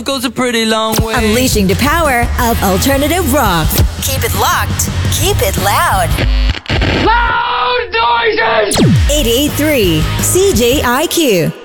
Goes a pretty long way. Unleashing the power of alternative rock. Keep it locked. Keep it loud. Loud noises! 88.3 CJIQ.